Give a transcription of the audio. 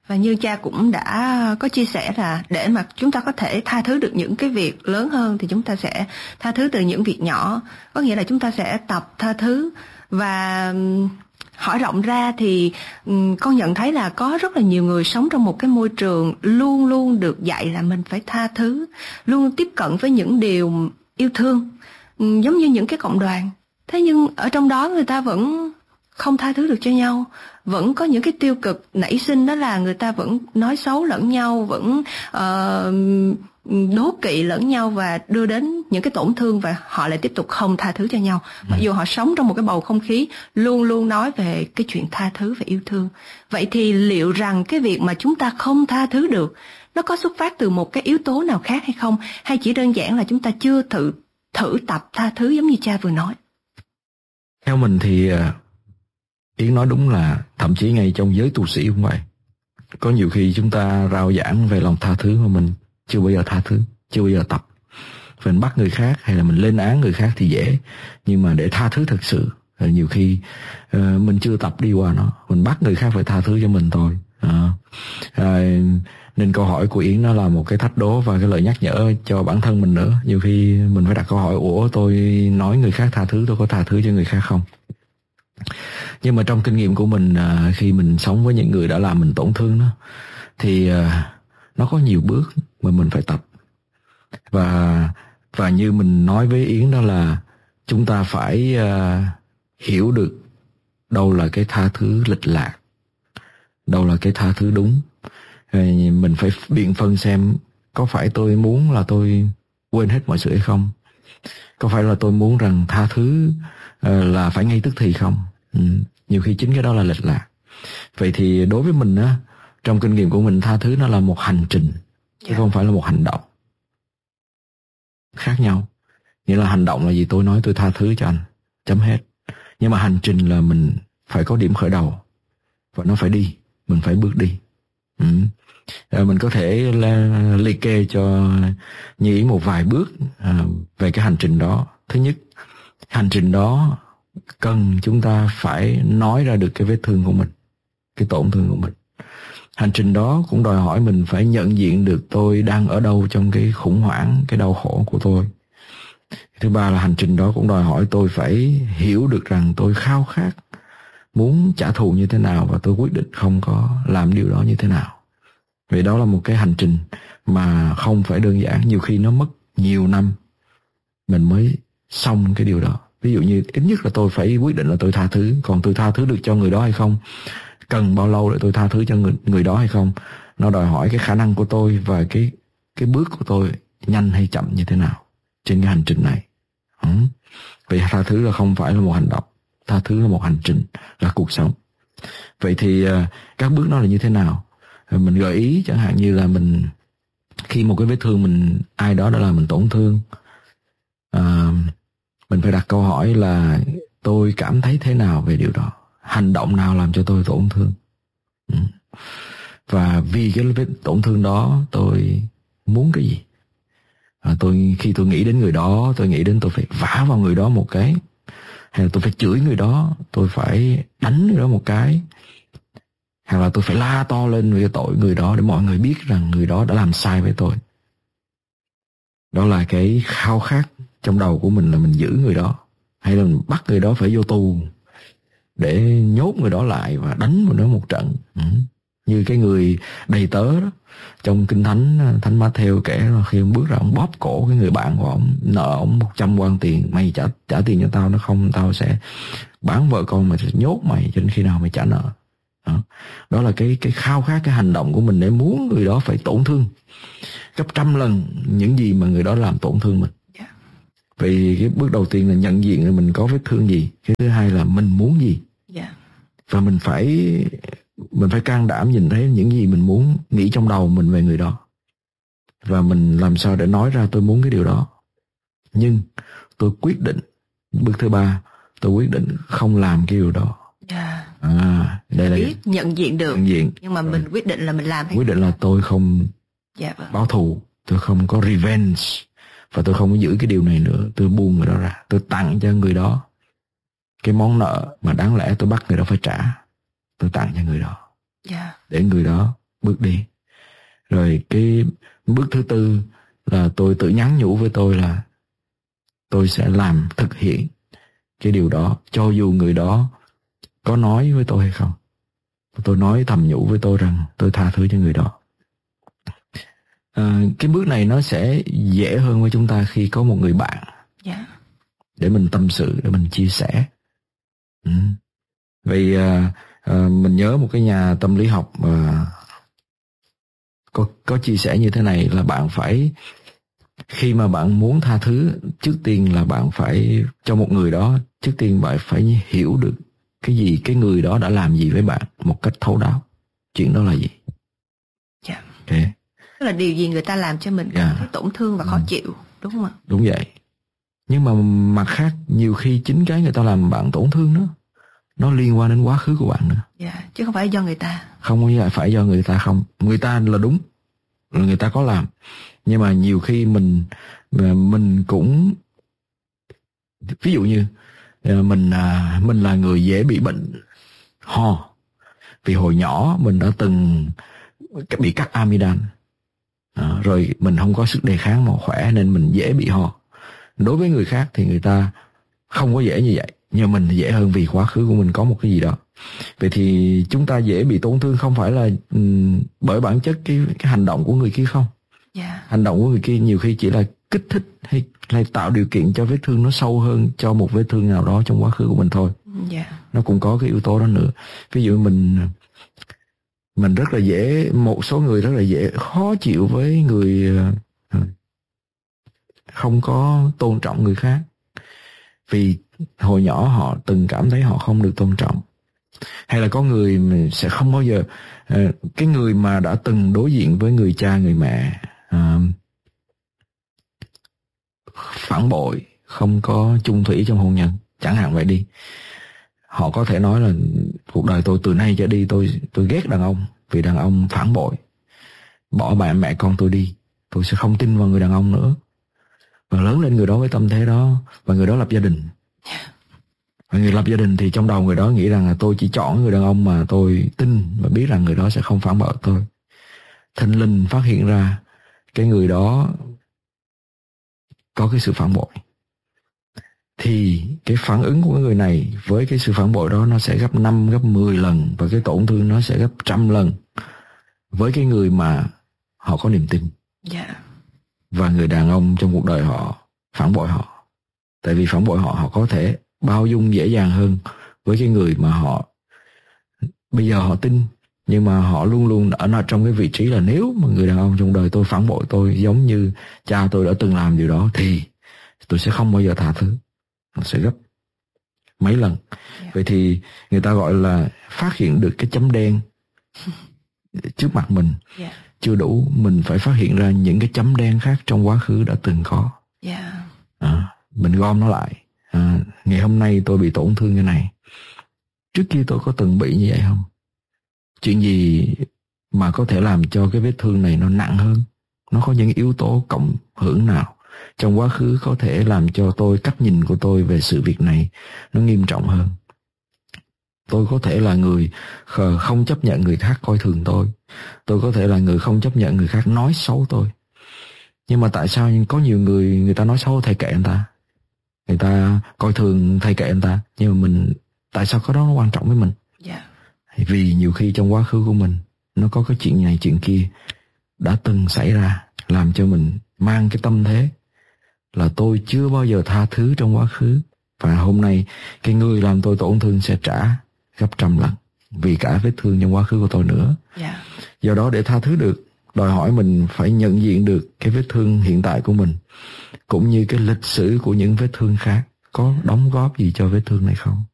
Và như cha cũng đã có chia sẻ là để mà chúng ta có thể tha thứ được những cái việc lớn hơn thì chúng ta sẽ tha thứ từ những việc nhỏ. Có nghĩa là chúng ta sẽ tập tha thứ. Và hỏi rộng ra thì con nhận thấy là có rất là nhiều người sống trong một cái môi trường luôn luôn được dạy là mình phải tha thứ, luôn tiếp cận với những điều yêu thương, giống như những cái cộng đoàn. Thế nhưng ở trong đó người ta vẫn không tha thứ được cho nhau, vẫn có những cái tiêu cực nảy sinh, đó là người ta vẫn nói xấu lẫn nhau, vẫn đố kỵ lẫn nhau và đưa đến những cái tổn thương, và họ lại tiếp tục không tha thứ cho nhau. Mặc dù họ sống trong một cái bầu không khí luôn luôn nói về cái chuyện tha thứ và yêu thương. Vậy thì liệu rằng cái việc mà chúng ta không tha thứ được, nó có xuất phát từ một cái yếu tố nào khác hay không? Hay chỉ đơn giản là chúng ta chưa thử tập tha thứ giống như cha vừa nói? Theo mình thì Yến nói đúng, là thậm chí ngay trong giới tu sĩ cũng vậy. Có nhiều khi chúng ta rao giảng về lòng tha thứ mà mình chưa bao giờ tha thứ, chưa bao giờ tập. Mình bắt người khác hay là mình lên án người khác thì dễ, nhưng mà để tha thứ thực sự nhiều khi mình chưa tập đi qua nó. Mình bắt người khác phải tha thứ cho mình thôi. Nên câu hỏi của Yến nó là một cái thách đố và cái lời nhắc nhở cho bản thân mình nữa. Nhiều khi mình phải đặt câu hỏi, ủa tôi nói người khác tha thứ, tôi có tha thứ cho người khác không? Nhưng mà trong kinh nghiệm của mình, khi mình sống với những người đã làm mình tổn thương đó, thì nó có nhiều bước mà mình phải tập. Và như mình nói với Yến đó là chúng ta phải hiểu được đâu là cái tha thứ lệch lạc, đâu là cái tha thứ đúng. Mình phải biện phân xem có phải tôi muốn là tôi quên hết mọi sự hay không, có phải là tôi muốn rằng tha thứ là phải ngay tức thì không. Nhiều khi chính cái đó là lệch lạc. Vậy thì đối với mình á, trong kinh nghiệm của mình, tha thứ nó là một hành trình chứ không phải là một hành động. Khác nhau. Nghĩa là hành động là gì? Tôi nói tôi tha thứ cho anh, chấm hết. Nhưng mà hành trình là mình phải có điểm khởi đầu và nó phải đi, mình phải bước đi. Mình có thể liệt kê cho Như Yến một vài bước về cái hành trình đó. Thứ nhất, hành trình đó cần chúng ta phải nói ra được cái vết thương của mình, cái tổn thương của mình. Hành trình đó cũng đòi hỏi mình phải nhận diện được tôi đang ở đâu trong cái khủng hoảng, cái đau khổ của tôi. Thứ ba là hành trình đó cũng đòi hỏi tôi phải hiểu được rằng tôi khao khát, muốn trả thù như thế nào, và tôi quyết định không có làm điều đó như thế nào. Vì đó là một cái hành trình mà không phải đơn giản. Nhiều khi nó mất nhiều năm mình mới xong cái điều đó. Ví dụ như ít nhất là tôi phải quyết định là tôi tha thứ. Còn tôi tha thứ được cho người đó hay không, cần bao lâu để tôi tha thứ cho người đó hay không, nó đòi hỏi cái khả năng của tôi và cái bước của tôi nhanh hay chậm như thế nào trên cái hành trình này. Vậy tha thứ là không phải là một hành động, tha thứ là một hành trình, là cuộc sống. Vậy thì các bước đó là như thế nào? Mình gợi ý chẳng hạn như là mình, khi một cái vết thương ai đó đã làm mình tổn thương, mình phải đặt câu hỏi là tôi cảm thấy thế nào về điều đó, hành động nào làm cho tôi tổn thương, và vì cái vết tổn thương đó tôi muốn cái gì. Khi tôi nghĩ đến người đó, tôi nghĩ đến tôi phải vả vào người đó một cái, hay là tôi phải chửi người đó, tôi phải đánh người đó một cái, hay là tôi phải la to lên về tội người đó để mọi người biết rằng người đó đã làm sai với tôi. Đó là cái khao khát trong đầu của mình, là mình giữ người đó, hay là mình bắt người đó phải vô tù để nhốt người đó lại và đánh người đó một trận. Như cái người đầy tớ đó, trong Kinh Thánh, Thánh Matthew kể là khi ông bước ra, ông bóp cổ cái người bạn của ông, nợ ông 100 quan tiền, mày trả tiền cho tao, nó không tao sẽ bán vợ con mày, sẽ nhốt mày cho đến khi nào mày trả nợ. Đó là cái khao khát, cái hành động của mình để muốn người đó phải tổn thương gấp 100 lần những gì mà người đó làm tổn thương mình. Vậy cái bước đầu tiên là nhận diện là mình có vết thương gì. Cái thứ hai là mình muốn gì. Và mình phải can đảm nhìn thấy những gì mình muốn, nghĩ trong đầu mình về người đó, và mình làm sao để nói ra tôi muốn cái điều đó. Nhưng tôi quyết định, bước thứ ba, tôi quyết định không làm cái điều đó. Đây là biết nhận diện được, nhưng mà mình quyết định là mình làm. Quyết định là tôi không báo thù, tôi không có revenge, và tôi không có giữ cái điều này nữa. Tôi buông người đó ra, tôi tặng cho người đó cái món nợ mà đáng lẽ tôi bắt người đó phải trả, tôi tặng cho người đó, để người đó bước đi. Rồi cái bước thứ tư là tôi tự nhắn nhủ với tôi là tôi sẽ làm thực hiện cái điều đó, cho dù người đó có nói với tôi hay không. Tôi nói thầm nhủ với tôi rằng tôi tha thứ cho người đó. Cái bước này nó sẽ dễ hơn với chúng ta khi có một người bạn để mình tâm sự, để mình chia sẻ. Vì mình nhớ một cái nhà tâm lý học có chia sẻ như thế này, là bạn phải, khi mà bạn muốn tha thứ, trước tiên là bạn phải cho một người đó, trước tiên bạn phải hiểu được cái người đó đã làm gì với bạn một cách thấu đáo. Chuyện đó là gì? Okay. Tức là điều gì người ta làm cho mình cảm thấy tổn thương và khó chịu, đúng không ạ? Đúng vậy. Nhưng mà mặt khác, nhiều khi chính cái người ta làm bạn tổn thương đó, nó liên quan đến quá khứ của bạn nữa. Chứ không phải do người ta. Không phải do người ta không. Người ta là đúng, người ta có làm. Nhưng mà nhiều khi mình cũng, ví dụ như mình là người dễ bị bệnh ho, vì hồi nhỏ mình đã từng bị cắt amidan, rồi mình không có sức đề kháng mà khỏe nên mình dễ bị ho. Đối với người khác thì người ta không có dễ như vậy, nhưng mình dễ hơn vì quá khứ của mình có một cái gì đó. Vậy thì chúng ta dễ bị tổn thương không phải là bởi bản chất cái hành động của người kia không. Hành động của người kia nhiều khi chỉ là kích thích hay tạo điều kiện cho vết thương nó sâu hơn cho một vết thương nào đó trong quá khứ của mình thôi. Nó cũng có cái yếu tố đó nữa. Ví dụ mình rất là dễ, một số người rất là dễ khó chịu với người không có tôn trọng người khác, vì hồi nhỏ họ từng cảm thấy họ không được tôn trọng. Hay là có người mình sẽ không bao giờ, cái người mà đã từng đối diện với người cha người mẹ phản bội, không có chung thủy trong hôn nhân, chẳng hạn vậy đi, họ có thể nói là cuộc đời tôi từ nay trở đi tôi ghét đàn ông vì đàn ông phản bội, bỏ mẹ con tôi đi, tôi sẽ không tin vào người đàn ông nữa. Và lớn lên người đó với tâm thế đó, và người đó lập gia đình. Và người lập gia đình thì trong đầu người đó nghĩ rằng là tôi chỉ chọn người đàn ông mà tôi tin và biết rằng người đó sẽ không phản bội tôi. Thình lình phát hiện ra cái người đó có cái sự phản bội, thì cái phản ứng của người này với cái sự phản bội đó nó sẽ gấp 5, gấp 10 lần, và cái tổn thương nó sẽ gấp 100 lần với cái người mà họ có niềm tin. Và người đàn ông trong cuộc đời họ phản bội họ. Tại vì phản bội họ có thể bao dung dễ dàng hơn với cái người mà họ bây giờ họ tin, nhưng mà họ luôn luôn ở trong cái vị trí là nếu mà người đàn ông trong đời tôi phản bội tôi giống như cha tôi đã từng làm điều đó thì tôi sẽ không bao giờ tha thứ. Nó sẽ gấp mấy lần. Vậy thì người ta gọi là phát hiện được cái chấm đen trước mặt mình chưa đủ, mình phải phát hiện ra những cái chấm đen khác trong quá khứ đã từng có. Mình gom nó lại. Ngày hôm nay tôi bị tổn thương như này, trước kia tôi có từng bị như vậy không? Chuyện gì mà có thể làm cho cái vết thương này nó nặng hơn? Nó có những yếu tố cộng hưởng nào trong quá khứ có thể làm cho cách nhìn của tôi về sự việc này nó nghiêm trọng hơn? Tôi có thể là người không chấp nhận người khác coi thường tôi. Tôi có thể là người không chấp nhận người khác nói xấu tôi. Nhưng mà tại sao có nhiều người ta nói xấu thầy kệ anh ta, người ta coi thường thầy kệ anh ta, nhưng mà tại sao cái đó nó quan trọng với mình? Vì nhiều khi trong quá khứ của mình nó có cái chuyện này chuyện kia đã từng xảy ra, làm cho mình mang cái tâm thế là tôi chưa bao giờ tha thứ trong quá khứ, và hôm nay cái người làm tôi tổn thương sẽ trả gấp 100 lần vì cả vết thương trong quá khứ của tôi nữa. Do đó để tha thứ được, đòi hỏi mình phải nhận diện được cái vết thương hiện tại của mình, cũng như cái lịch sử của những vết thương khác có đóng góp gì cho vết thương này không.